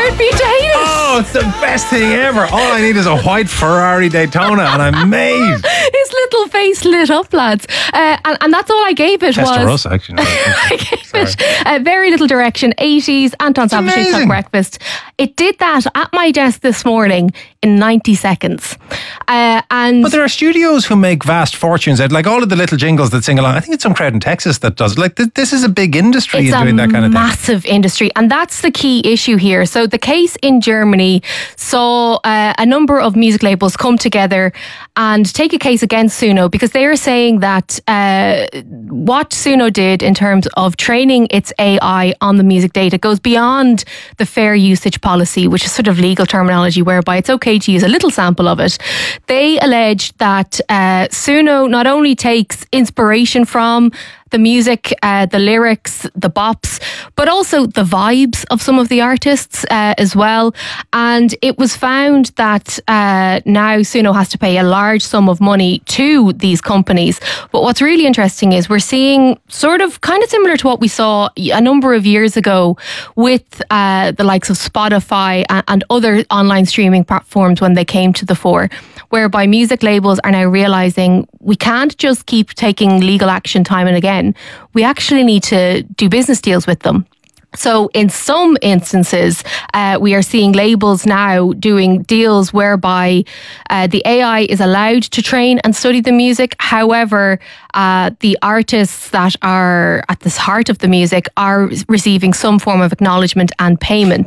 hard for you to hate it. Oh, it's the best thing ever. All I need is a white Ferrari Daytona and I'm made. His little face lit up, lads. And that's all I gave it. Testarossa, actually. No, I gave it very little direction. 80s, Anton Savage Talk Breakfast. It did that at my desk this morning in 90 seconds. But there are studios who make vast fortunes out, like all of the little jingles that sing along. I think it's some crowd in Texas that does. Like this is a big industry in doing that kind of thing. It's a massive industry, and that's the key issue here. So the case in Germany saw a number of music labels come together and take a case against Suno because they are saying that what Suno did in terms of training its AI on the music data goes beyond the fair usage policy, which is sort of legal terminology whereby it's okay to use a little sample of it. They alleged that Suno not only takes inspiration from the music, the lyrics, the bops, but also the vibes of some of the artists as well. And it was found that now Suno has to pay a large sum of money to these companies. But what's really interesting is we're seeing sort of kind of similar to what we saw a number of years ago with the likes of Spotify and other online streaming platforms when they came to the fore, whereby music labels are now realising we can't just keep taking legal action time and again. We actually need to do business deals with them. So in some instances, we are seeing labels now doing deals whereby the AI is allowed to train and study the music. However, the artists that are at the heart of the music are receiving some form of acknowledgement and payment.